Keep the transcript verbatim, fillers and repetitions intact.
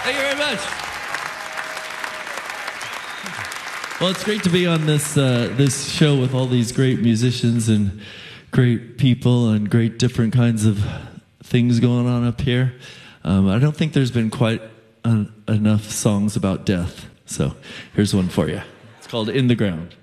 Thank you very much. Well, it's great to be on this uh, this show with all these great musicians and great people and great different kinds of things going on up here. Um, I don't think there's been quite uh, enough songs about death, so here's one for you. It's called In the Ground.